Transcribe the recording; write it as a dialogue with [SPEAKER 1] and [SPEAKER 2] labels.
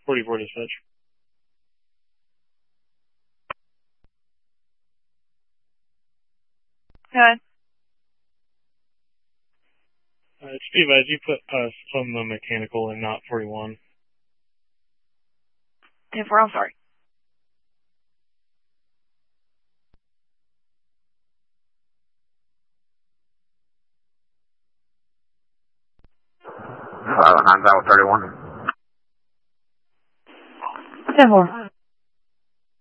[SPEAKER 1] 44 dispatch.
[SPEAKER 2] Good.
[SPEAKER 1] Just be advised, you put us on the mechanical and not 41.
[SPEAKER 2] 10-4, I'm sorry.
[SPEAKER 3] Hello, 931.
[SPEAKER 2] 10-4.